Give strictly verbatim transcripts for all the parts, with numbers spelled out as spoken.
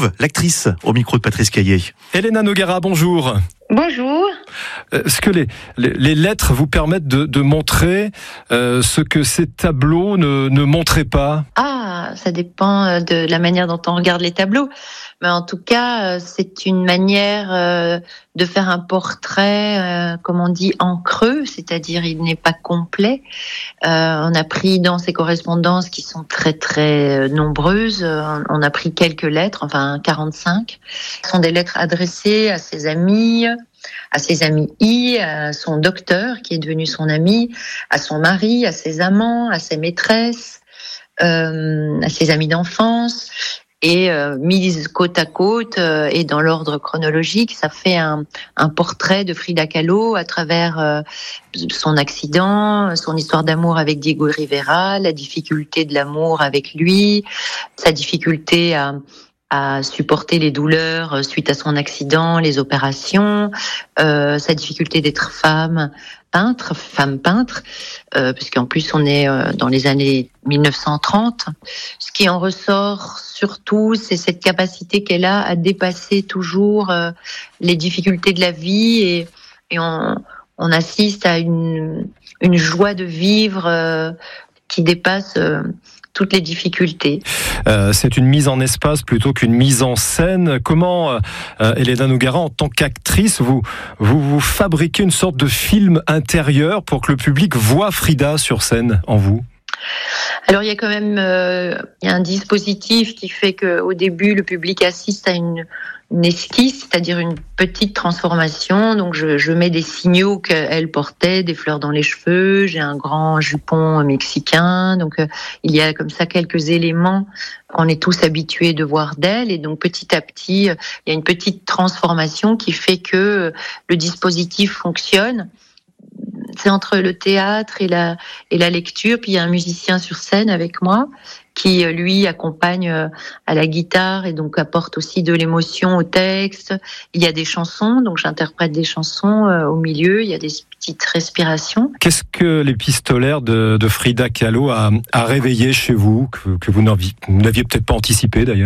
retrouve l'actrice au micro de Patrice Caillé. Elena Noguera, bonjour. Bonjour. Est-ce que les, les, les lettres vous permettent de, de montrer euh, ce que ces tableaux ne, ne montraient pas ? Ah, ça dépend de la manière dont on regarde les tableaux. Mais en tout cas, c'est une manière euh, de faire un portrait, euh, comme on dit, en creux, c'est-à-dire il n'est pas complet. Euh, on a pris dans ces correspondances qui sont très très nombreuses, euh, on a pris quelques lettres, enfin quarante-cinq. Ce sont des lettres adressées à ses amis, à ses amis I, à son docteur qui est devenu son ami, à son mari, à ses amants, à ses maîtresses, euh, à ses amis d'enfance. Et euh, mises côte à côte euh, et dans l'ordre chronologique, ça fait un, un portrait de Frida Kahlo à travers euh, son accident, son histoire d'amour avec Diego Rivera, la difficulté de l'amour avec lui, sa difficulté à, à supporter les douleurs suite à son accident, les opérations, euh, sa difficulté d'être femme peintre, femme peintre, euh, puisqu'en plus on est euh, dans les années mille neuf cent trente. Ce qui en ressort surtout, c'est cette capacité qu'elle a à dépasser toujours euh, les difficultés de la vie et, et on, on assiste à une, une joie de vivre euh, qui dépasse euh, toutes les difficultés. Euh, c'est une mise en espace plutôt qu'une mise en scène. Comment, euh, Elena Noguera, en tant qu'actrice, vous, vous vous fabriquez une sorte de film intérieur pour que le public voit Frida sur scène en vous ? Alors il y a quand même euh, il y a un dispositif qui fait que au début le public assiste à une, une esquisse, c'est-à-dire une petite transformation. Donc je, je mets des signaux qu'elle portait, des fleurs dans les cheveux. J'ai un grand jupon mexicain. Donc euh, il y a comme ça quelques éléments qu'on est tous habitués de voir d'elle. Et donc petit à petit, euh, il y a une petite transformation qui fait que euh, le dispositif fonctionne. C'est entre le théâtre et la, et la lecture. Puis il y a un musicien sur scène avec moi qui, lui, accompagne à la guitare et donc apporte aussi de l'émotion au texte. Il y a des chansons, donc j'interprète des chansons euh, au milieu. Il y a des petites respirations. Qu'est-ce que l'épistolaire de, de Frida Kahlo a, a réveillé chez vous, que, que vous n'aviez, vous n'aviez peut-être pas anticipé d'ailleurs ?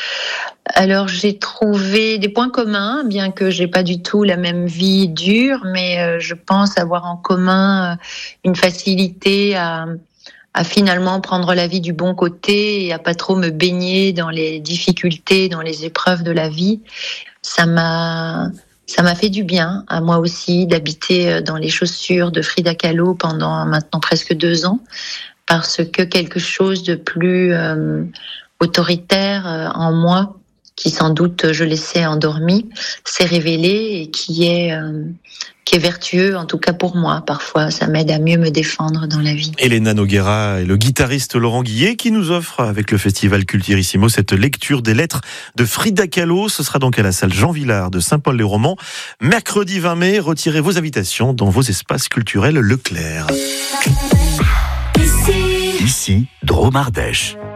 Alors j'ai trouvé des points communs, bien que j'ai pas du tout la même vie dure, mais euh, je pense avoir en commun euh, une facilité à, à finalement prendre la vie du bon côté et à pas trop me baigner dans les difficultés, dans les épreuves de la vie. Ça m'a ça m'a fait du bien à moi aussi d'habiter dans les chaussures de Frida Kahlo pendant maintenant presque deux ans, parce que quelque chose de plus euh, autoritaire euh, en moi, qui sans doute je laissais endormi, s'est révélé et qui est euh, qui est vertueux, en tout cas pour moi. Parfois, ça m'aide à mieux me défendre dans la vie. Elena Noguera et le guitariste Laurent Guillet qui nous offre avec le festival Culturissimo cette lecture des lettres de Frida Kahlo. Ce sera donc à la salle Jean Villard de Saint-Paul-les-Romans, mercredi vingt mai. Retirez vos invitations dans vos espaces culturels Leclerc. Ici, Drôme Ardèche.